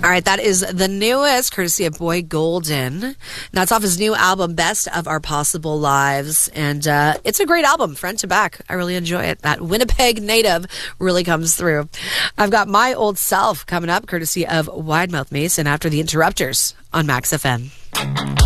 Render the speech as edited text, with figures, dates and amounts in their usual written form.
All right, that is the newest, courtesy of Boy Golden. That's off his new album, Best of Our Possible Lives. And it's a great album, front to back. I really enjoy it. That Winnipeg native really comes through. I've got My Old Self coming up, courtesy of Wide Mouth Mason, after the Interrupters on Max FM.